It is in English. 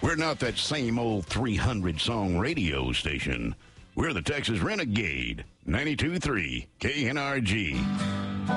We're not that same old 300-song radio station. We're the Texas Renegade, 92.3 KNRG.